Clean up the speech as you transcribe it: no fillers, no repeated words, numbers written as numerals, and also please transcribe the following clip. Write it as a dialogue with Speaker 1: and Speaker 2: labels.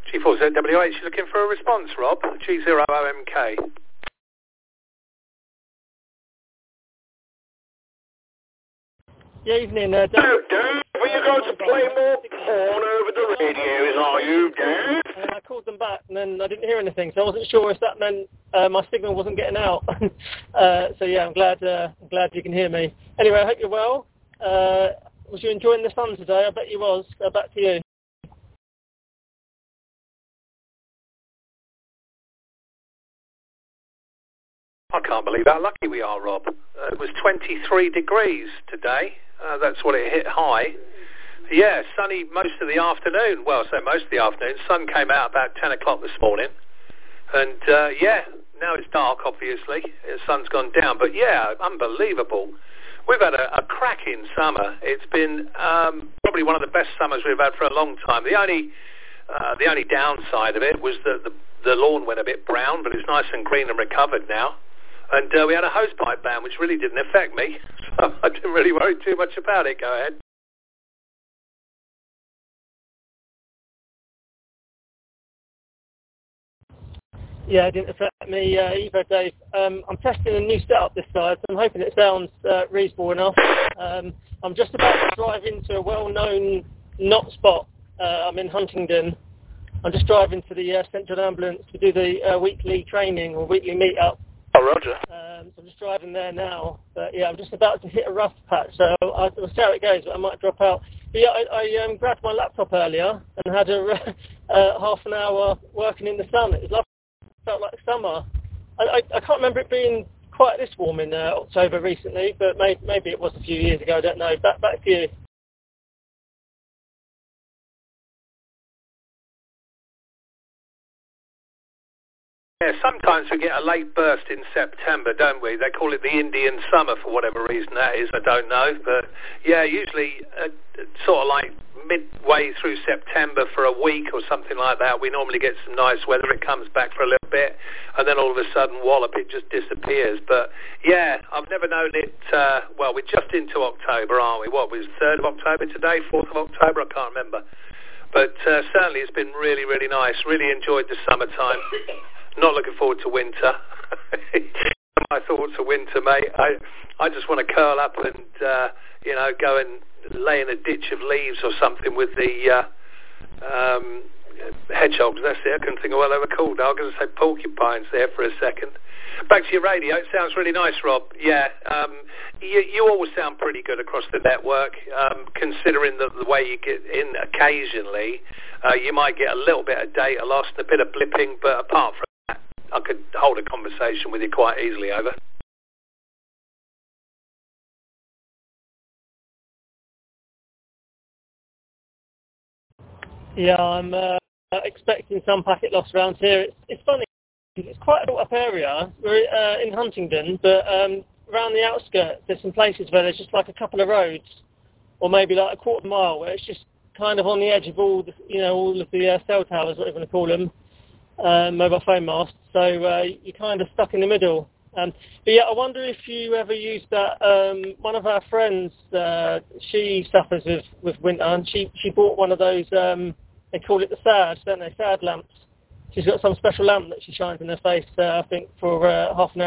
Speaker 1: G4ZWH, you looking for a response, Rob? G0OMK.
Speaker 2: Yeah, evening,
Speaker 3: Dave. Were you going to play more porn over the radios, are you, Dave?
Speaker 2: And I called them back, and then I didn't hear anything, so I wasn't sure if that meant my signal wasn't getting out. So yeah, I'm glad you can hear me. Anyway, I hope you're well. Was you enjoying the sun today? I bet you was. Back to you.
Speaker 1: I can't believe how lucky we are, Rob. It was 23 degrees today. That's what it hit high. Yeah, sunny most of the afternoon. Well, I say most of the afternoon. Sun came out about 10 o'clock this morning. And, yeah, now it's dark, obviously. The sun's gone down. But, yeah, unbelievable. We've had a cracking summer. It's been probably one of the best summers we've had for a long time. The only downside of it was that the lawn went a bit brown, but it's nice and green and recovered now. And we had a hosepipe ban, which really didn't affect me. So I didn't really worry too much about it. Go ahead.
Speaker 2: Yeah, it didn't affect me either, Dave. I'm testing a new setup this side, so I'm hoping it sounds reasonable enough. I'm just about to drive into a well-known knot spot. I'm in Huntingdon. I'm just driving to the Central Ambulance to do the weekly training or weekly meet-up.
Speaker 1: Oh, Roger.
Speaker 2: So I'm just driving there now. But yeah, I'm just about to hit a rough patch, so I'll see how it goes, but I might drop out. But yeah, I grabbed my laptop earlier and had a half an hour working in the sun. It was lovely. It felt like summer. I can't remember it being quite this warm in October recently, but maybe it was a few years ago, I don't know. Back to you.
Speaker 1: Yeah, sometimes we get a late burst in September, don't we? They call it the Indian summer for whatever reason that is, I don't know. But yeah, usually sort of like midway through September for a week or something like that, we normally get some nice weather. It comes back for a little bit, and then all of a sudden, wallop, it just disappears. But yeah, I've never known it. Well, we're just into October, aren't we? What was 3rd of October today? 4th of October? I can't remember. But certainly it's been really, really nice. Really enjoyed the summertime. Not looking forward to winter. My thoughts of winter, mate. I just want to curl up and go and lay in a ditch of leaves or something with the hedgehogs. That's it. I couldn't think of what they were called. I was going to say porcupines there for a second. Back to your radio. It sounds really nice, Rob. Yeah, you always sound pretty good across the network. Considering the way you get in occasionally, you might get a little bit of data loss, a bit of blipping, but apart from that, I could hold a conversation with you quite easily. Over.
Speaker 2: Yeah, I'm expecting some packet loss around here. It's funny. It's quite a built-up area. We're in Huntingdon, but around the outskirts, there's some places where there's just like a couple of roads, or maybe like a quarter mile, where it's just kind of on the edge of all of the cell towers, whatever you want to call them, mobile phone masts. So you're kind of stuck in the middle. But yeah, I wonder if you ever used that. One of our friends, she suffers with winter, and she bought one of those. They call it the SAD, don't they? SAD lamps. She's got some special lamp that she shines in her face, I think, for half an hour.